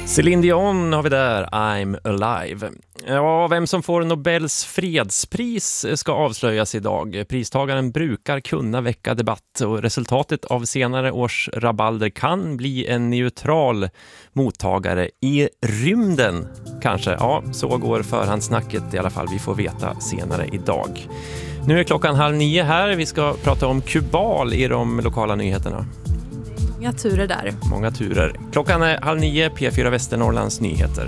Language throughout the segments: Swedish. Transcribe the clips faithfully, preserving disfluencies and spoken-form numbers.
Céline Dion har vi där, I'm Alive. Ja, vem som får Nobels fredspris ska avslöjas idag. Pristagaren brukar kunna väcka debatt och resultatet av senare års rabalder kan bli en neutral mottagare i rymden. Kanske, ja, så går förhandsnacket i alla fall. Vi får veta senare idag. Nu är klockan halv nio här. Vi ska prata om Kubal i de lokala nyheterna. Många turer där. Många turer. Klockan är halv nio, P fyra Västernorrlands nyheter.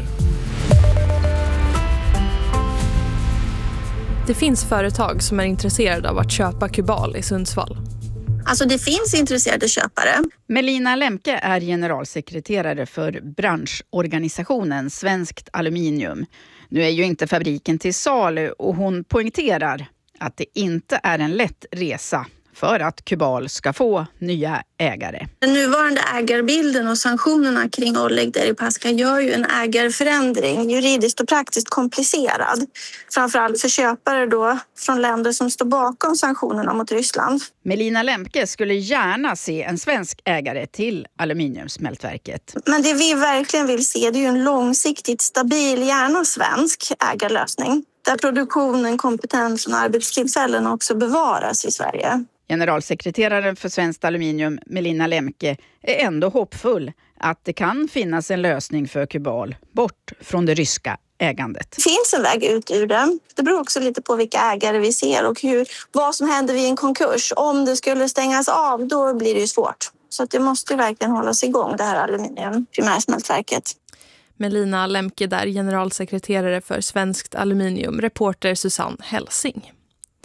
Det finns företag som är intresserade av att köpa Kubal i Sundsvall. Alltså det finns intresserade köpare. Melina Lemke är generalsekreterare för branschorganisationen Svenskt Aluminium. Nu är ju inte fabriken till salu och hon poängterar att det inte är en lätt resa för att Kubal ska få nya ägare. Den nuvarande ägarbilden och sanktionerna kring Oleg Deripaska gör ju en ägarförändring juridiskt och praktiskt komplicerad. Framförallt för köpare då från länder som står bakom sanktionerna mot Ryssland. Melina Lemke skulle gärna se en svensk ägare till aluminiumsmältverket. Men det vi verkligen vill se det är ju en långsiktigt stabil, gärna svensk ägarlösning. Där produktionen, kompetensen och arbetstillfällen också bevaras i Sverige. Generalsekreteraren för Svenskt Aluminium, Melina Lemke, är ändå hoppfull att det kan finnas en lösning för Kubal bort från det ryska ägandet. Det finns en väg ut ur det. Det beror också lite på vilka ägare vi ser och hur, vad som händer vid en konkurs. Om det skulle stängas av, då blir det ju svårt. Så att det måste verkligen hållas igång, det här aluminium, primärsmältverket. Melina Lemke där, generalsekreterare för Svenskt Aluminium, reporter Susanne Helsing.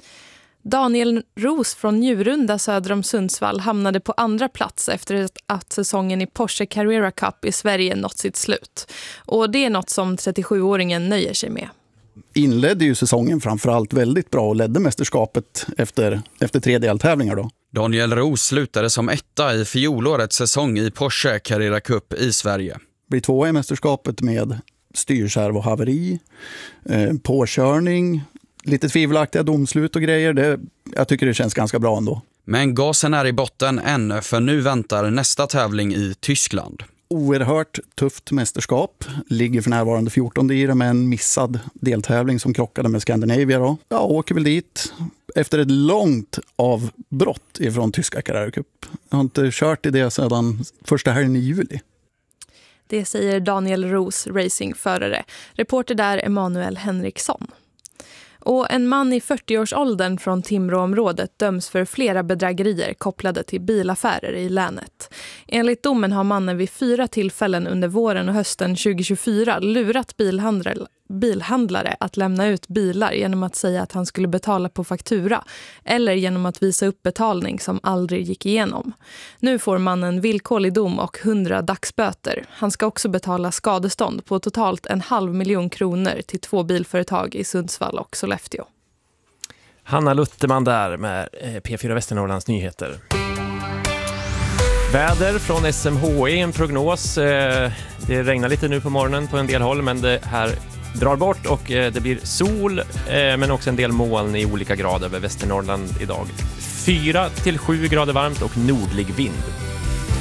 Daniel Ros från Njurunda söder om Sundsvall hamnade på andra plats efter att säsongen i Porsche Carrera Cup i Sverige nått sitt slut. Och det är något som trettiosjuåringen nöjer sig med. Inledde ju säsongen framförallt väldigt bra och ledde mästerskapet efter, efter tre deltävlingar då. Daniel Ros slutade som etta i fjolårets säsong i Porsche Carrera Cup i Sverige. Blir tvåa i mästerskapet med styrkärv och haveri, eh, påkörning, lite tvivelaktiga domslut och grejer. Det, jag tycker det känns ganska bra ändå. Men gasen är i botten än, för nu väntar nästa tävling i Tyskland. Oerhört tufft mästerskap. Ligger för närvarande fjortonde i det med en missad deltävling som krockade med Scandinavia då. Ja, åker väl dit efter ett långt avbrott ifrån tyska Carrera Cup. Jag har inte kört i det sedan första helgen i juli. Det säger Daniel Ros, racingförare. Reporter där Emanuel Henriksson. Och en man i fyrtioårsåldern från Timråområdet döms för flera bedrägerier kopplade till bilaffärer i länet. Enligt domen har mannen vid fyra tillfällen under våren och hösten tjugohundratjugofyra lurat bilhandlare, bilhandlare att lämna ut bilar genom att säga att han skulle betala på faktura eller genom att visa upp betalning som aldrig gick igenom. Nu får mannen villkorlig dom och hundra dagsböter. Han ska också betala skadestånd på totalt en halv miljon kronor till två bilföretag i Sundsvall och Sollefteå. Hanna Lutterman där med P fyra Västernorrlands nyheter. Väder från S M H I, en prognos. Det regnar lite nu på morgonen på en del håll, men det här drar bort och det blir sol men också en del moln i olika grader över Västernorrland idag. fyra till sju grader varmt och nordlig vind.